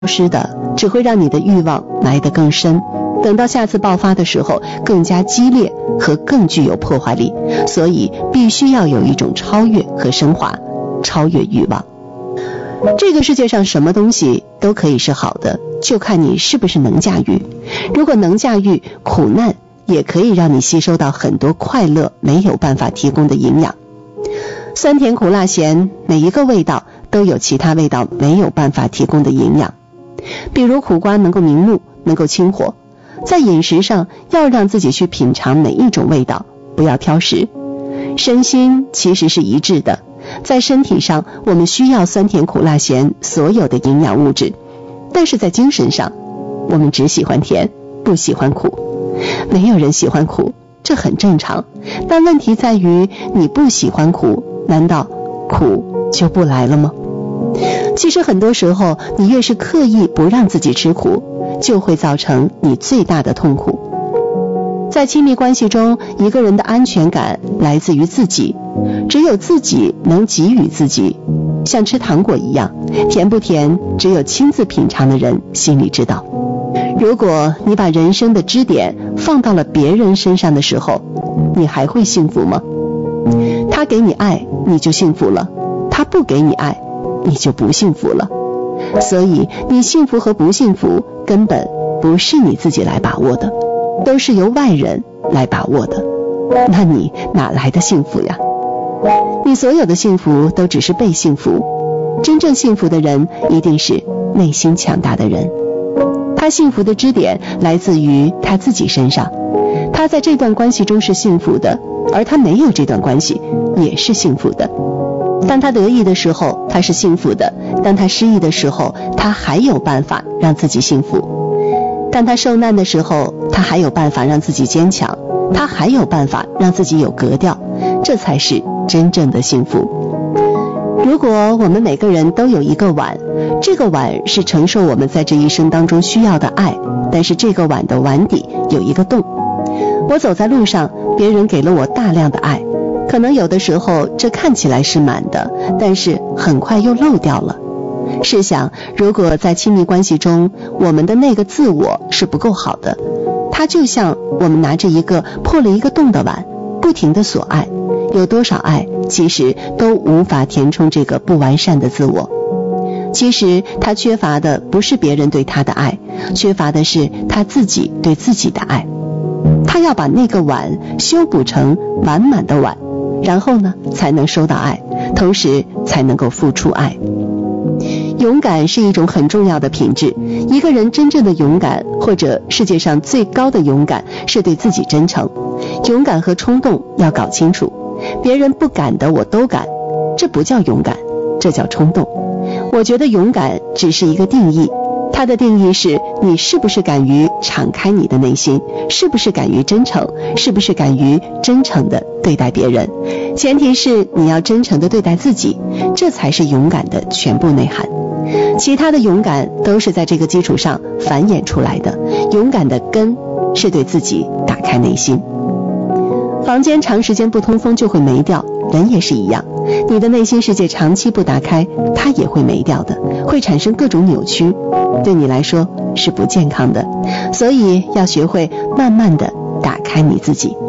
失的，只会让你的欲望埋得更深，等到下次爆发的时候更加激烈和更具有破坏力。所以必须要有一种超越和升华，超越欲望。这个世界上什么东西都可以是好的，就看你是不是能驾驭。如果能驾驭，苦难也可以让你吸收到很多快乐没有办法提供的营养。酸甜苦辣咸，每一个味道都有其他味道没有办法提供的营养。比如苦瓜能够明目，能够清火。在饮食上要让自己去品尝每一种味道，不要挑食。身心其实是一致的，在身体上我们需要酸甜苦辣咸所有的营养物质，但是在精神上我们只喜欢甜，不喜欢苦。没有人喜欢苦，这很正常，但问题在于你不喜欢苦，难道苦就不来了吗？其实很多时候你越是刻意不让自己吃苦，就会造成你最大的痛苦。在亲密关系中，一个人的安全感来自于自己，只有自己能给予自己，像吃糖果一样，甜不甜只有亲自品尝的人心里知道。如果你把人生的支点放到了别人身上的时候，你还会幸福吗？他给你爱，你就幸福了；他不给你爱，你就不幸福了。所以你幸福和不幸福根本不是你自己来把握的，都是由外人来把握的。那你哪来的幸福呀？你所有的幸福都只是被幸福，真正幸福的人一定是内心强大的人。他幸福的支点来自于他自己身上，他在这段关系中是幸福的，而他没有这段关系也是幸福的。当他得意的时候他是幸福的，当他失意的时候他还有办法让自己幸福。当他受难的时候他还有办法让自己坚强，他还有办法让自己有格调，这才是真正的幸福。如果我们每个人都有一个碗，这个碗是承受我们在这一生当中需要的爱，但是这个碗的碗底有一个洞。我走在路上，别人给了我大量的爱，可能有的时候这看起来是满的，但是很快又漏掉了。试想，如果在亲密关系中，我们的那个自我是不够好的，它就像我们拿着一个破了一个洞的碗，不停地索爱，有多少爱其实都无法填充这个不完善的自我。其实他缺乏的不是别人对他的爱，缺乏的是他自己对自己的爱。他要把那个碗修补成满满的碗，然后呢才能收到爱，同时才能够付出爱。勇敢是一种很重要的品质，一个人真正的勇敢，或者世界上最高的勇敢，是对自己真诚。勇敢和冲动要搞清楚，别人不敢的我都敢，这不叫勇敢，这叫冲动。我觉得勇敢只是一个定义，它的定义是你是不是敢于敞开你的内心，是不是敢于真诚，是不是敢于真诚地对待别人，前提是你要真诚地对待自己，这才是勇敢的全部内涵。其他的勇敢都是在这个基础上繁衍出来的，勇敢的根是对自己打开内心。房间长时间不通风就会霉掉，人也是一样，你的内心世界长期不打开，它也会霉掉的，会产生各种扭曲，对你来说是不健康的。所以要学会慢慢的打开你自己。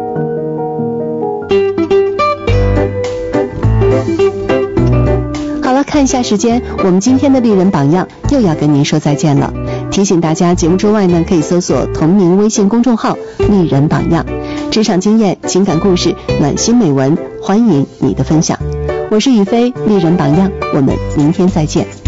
好了，看一下时间，我们今天的丽人榜样又要跟您说再见了。提醒大家，节目之外呢，可以搜索同名微信公众号丽人榜样，职场经验、情感故事、暖心美文，欢迎你的分享。我是雨飞，丽人榜样，我们明天再见。